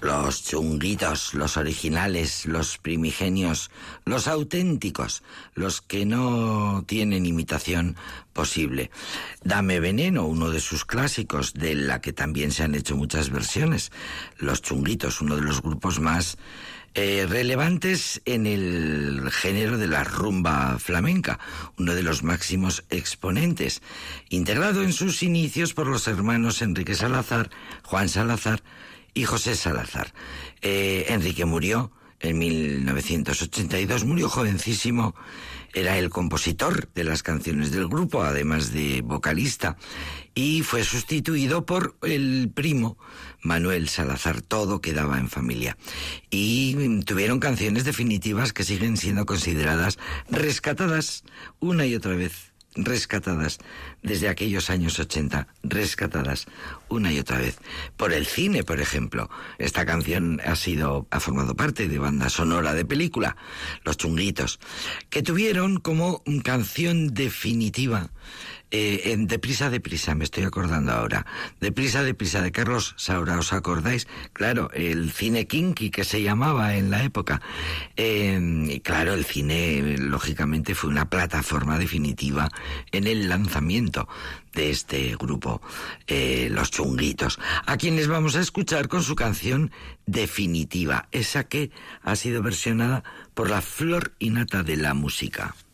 Los chunguitos, los originales, los primigenios, los auténticos, los que no tienen imitación posible. Dame Veneno, uno de sus clásicos, de la que también se han hecho muchas versiones. Los chunguitos, uno de los grupos más relevantes en el género de la rumba flamenca, uno de los máximos exponentes, integrado en sus inicios por los hermanos Enrique Salazar, Juan Salazar y José Salazar. Enrique murió en 1982, murió jovencísimo, era el compositor de las canciones del grupo, además de vocalista, y fue sustituido por el primo Manuel Salazar. Todo quedaba en familia. Y tuvieron canciones definitivas que siguen siendo consideradas rescatadas una y otra vez. Rescatadas desde aquellos años 80, rescatadas una y otra vez por el cine, por ejemplo. Esta canción ha formado parte de banda sonora de película, Los Chunguitos, que tuvieron como canción definitiva en Deprisa, deprisa, me estoy acordando ahora. Deprisa, deprisa, de Carlos Saura, ¿os acordáis? Claro, el cine kinky que se llamaba en la época. Y claro, el cine, lógicamente, fue una plataforma definitiva en el lanzamiento de este grupo, Los Chunguitos, a quienes vamos a escuchar con su canción definitiva, esa que ha sido versionada por la flor y nata de la música.